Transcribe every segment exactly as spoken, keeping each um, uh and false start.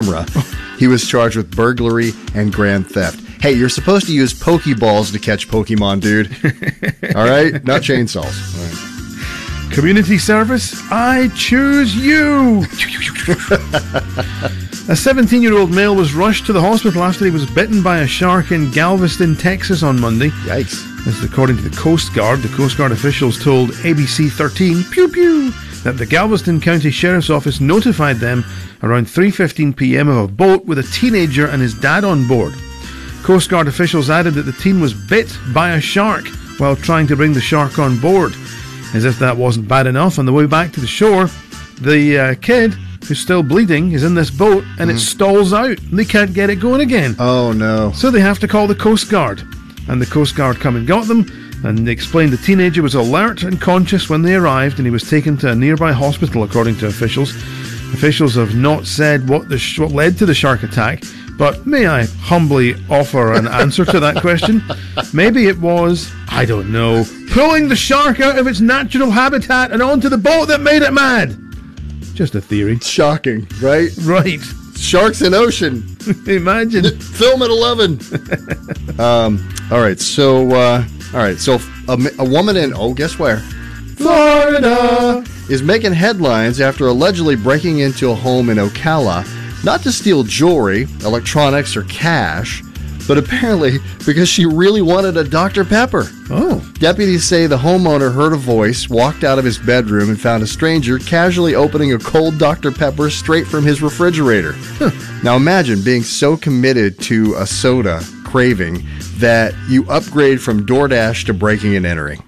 camera. He was charged with burglary and grand theft. Hey, you're supposed to use Pokeballs to catch Pokemon, dude. All right? Not chainsaws. All right. Community service, I choose you. A seventeen-year-old male was rushed to the hospital after he was bitten by a shark in Galveston, Texas on Monday. Yikes. This is according to the Coast Guard. The Coast Guard officials told A B C thirteen, pew pew, that the Galveston County Sheriff's Office notified them around three fifteen p.m. of a boat with a teenager and his dad on board. Coast Guard officials added that the teen was bit by a shark while trying to bring the shark on board. As if that wasn't bad enough, on the way back to the shore, the uh, kid, who's still bleeding, is in this boat and mm. it stalls out. And they can't get it going again. Oh, no. So they have to call the Coast Guard. And the Coast Guard come and got them, and they explained the teenager was alert and conscious when they arrived, and he was taken to a nearby hospital, according to officials. Officials have not said what, the sh- what led to the shark attack, but may I humbly offer an answer to that question? Maybe it was, I don't know, pulling the shark out of its natural habitat and onto the boat that made it mad. Just a theory. Shocking, right? Right. Sharks in ocean. Imagine. Film at eleven. um, all right, so, uh, all right, so a, a woman in, oh, guess where? Florida is making headlines after allegedly breaking into a home in Ocala, not to steal jewelry, electronics, or cash, but apparently because she really wanted a Doctor Pepper. Oh. Deputies say the homeowner heard a voice, walked out of his bedroom, and found a stranger casually opening a cold Doctor Pepper straight from his refrigerator. Huh. Now imagine being so committed to a soda craving that you upgrade from DoorDash to breaking and entering.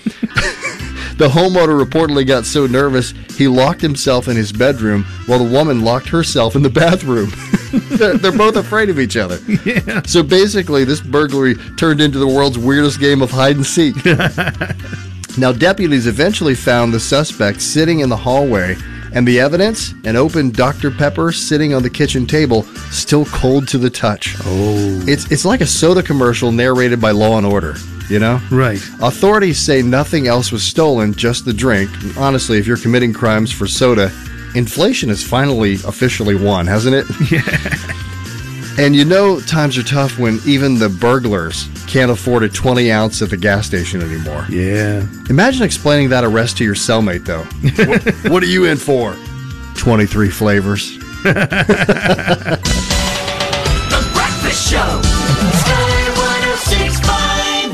The homeowner reportedly got so nervous, he locked himself in his bedroom while the woman locked herself in the bathroom. they're, they're both afraid of each other. Yeah. So basically, this burglary turned into the world's weirdest game of hide and seek. Now, deputies eventually found the suspect sitting in the hallway, and the evidence, an open Doctor Pepper sitting on the kitchen table, still cold to the touch. Oh. It's, it's like a soda commercial narrated by Law and Order. You know? Right. Authorities say nothing else was stolen, just the drink. Honestly, if you're committing crimes for soda, inflation has finally officially won, hasn't it? Yeah. And you know times are tough when even the burglars can't afford a twenty ounce at the gas station anymore. Yeah. Imagine explaining that arrest to your cellmate, though. what, what are you in for? twenty-three flavors. The Breakfast Show. Sky one oh six point five.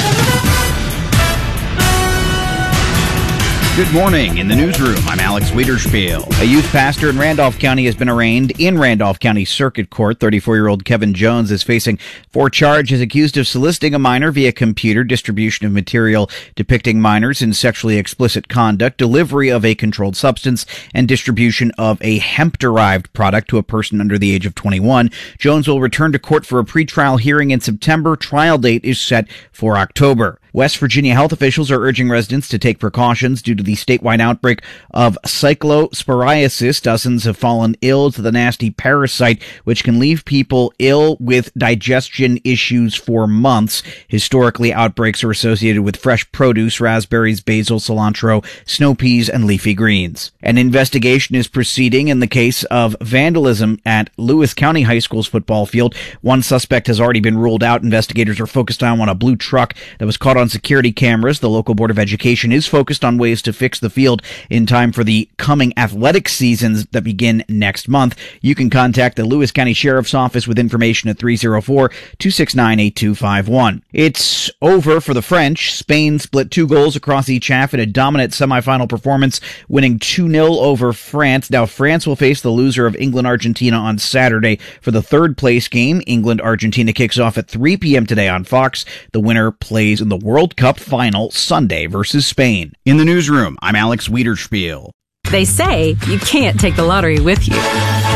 Good morning. In the newsroom, I'm Alex Wiederspiel. A youth pastor in Randolph County has been arraigned in Randolph County Circuit Court. thirty-four-year-old Kevin Jones is facing four charges accused of soliciting a minor via computer, distribution of material depicting minors in sexually explicit conduct, delivery of a controlled substance, and distribution of a hemp-derived product to a person under the age of twenty-one. Jones will return to court for a pretrial hearing in September. Trial date is set for October. West Virginia health officials are urging residents to take precautions due to the statewide outbreak of cyclosporiasis. Dozens have fallen ill to the nasty parasite, which can leave people ill with digestion issues for months. Historically, outbreaks are associated with fresh produce, raspberries, basil, cilantro, snow peas, and leafy greens. An investigation is proceeding in the case of vandalism at Lewis County High School's football field. One suspect has already been ruled out. Investigators are focused on on a blue truck that was caught on security cameras. The local Board of Education is focused on ways to fix the field in time for the coming athletic seasons that begin next month. You can contact the Lewis County Sheriff's Office with information at three oh four, two six nine, eight two five one. It's over for the French. Spain split two goals across each half in a dominant semifinal performance, winning two nil over France. Now France will face the loser of England-Argentina on Saturday for the third place game. England-Argentina kicks off at three p.m. today on Fox. The winner plays in the World Cup final Sunday versus Spain. In the newsroom, I'm Alex Wiederspiel. They say you can't take the lottery with you.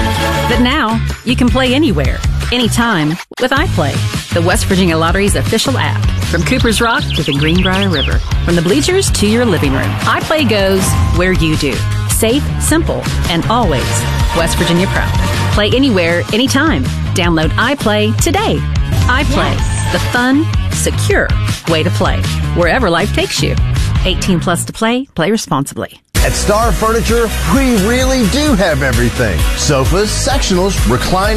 But now, you can play anywhere, anytime with iPlay, the West Virginia Lottery's official app. From Cooper's Rock to the Greenbrier River, from the bleachers to your living room, iPlay goes where you do. Safe, simple, and always West Virginia proud. Play anywhere, anytime. Download iPlay today. iPlay, yes. The fun, secure way to play, wherever life takes you. eighteen plus to play. Play responsibly. At Star Furniture, we really do have everything. Sofas, sectionals, recliners.